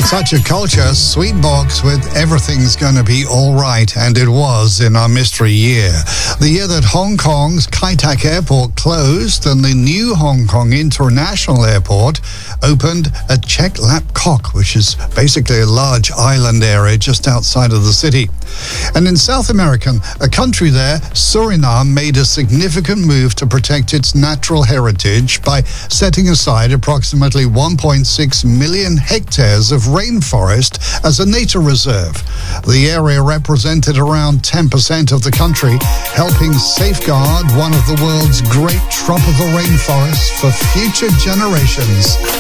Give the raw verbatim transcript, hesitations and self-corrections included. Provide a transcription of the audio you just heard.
such a culture, Sweetbox with Everything's Gonna Be Alright, and it was in our mystery year. The year that Hong Kong's Kai Tak Airport closed and the new Hong Kong International Airport opened at Chek Lap Kok, which is basically a large island area just outside of the city. And in South America, a country there, Suriname, made a significant move to protect its natural heritage by setting aside approximately one point six million hectares of rainforest as a nature reserve. The area represented around ten percent of the country, helping safeguard one of the world's great tropical rainforests for future generations.